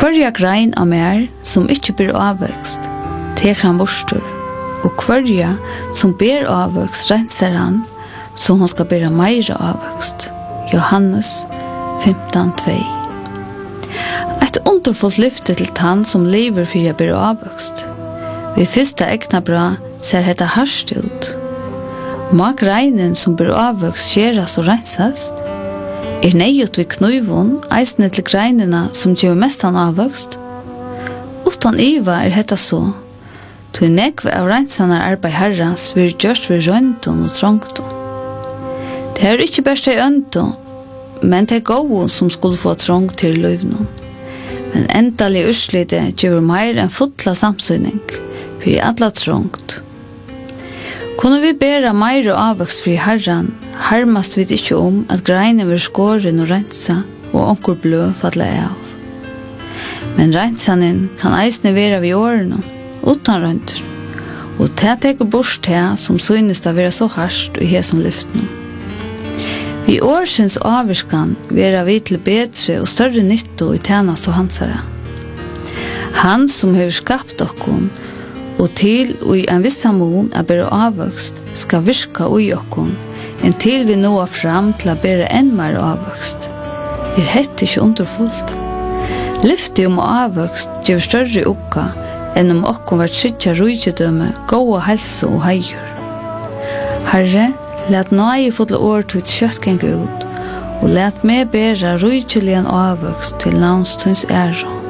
Hverja grein av mer som ikke blir avvøkst, teker han borster, og hverja som ber avvøkst renser han, så hun skal bære meira avvøkst. Johannes 15:2. Et underfullt lyfte til han som lever for å bære avvøkst. Ved første egna bra ser dette harst ut. Må greinen som bære avvøkst skjeres og rensast, nøyut vi knøyvun, eisne til greinene som gjør mestan avvøkst. Utan iva dette så, til nekve av rensane arbeid herras vil gjørst ved røyntun og trångtun. Det er ikke bare til øntun, men det er gode som skulle få trång til løyvnun. Men endelig utslide gjør mer enn fotla samsynning, for i alla trångt. Kunne vi bæra mer og avvøkst fri herran, harmast vi ikke at greinen vil skåren og rensa, og onkur blø falla av. Men rensanen kan eisne vera vid årene, utan rønter, og det teker bort det som synes å være så hardt i hesen lyften. Vi årsens avvirskan vera vi til bedre og større nytto i tjenest og hansara. Han som har skapt okkon, og til og i en viss mån er bare avvøkst, skal virka ui okkon, enn til vi når fram til å bære enn mer avvøkst. Hette ikke underfullt. Lyftet om avvøkst gjør større ukka enn om okkon vært skydja rujtjedømme, gåa helse og heier. Herre, let nøye fotla år til et kjøttgeng ut, og let meg bære rujtjeligen avvøkst til navnstøns ære.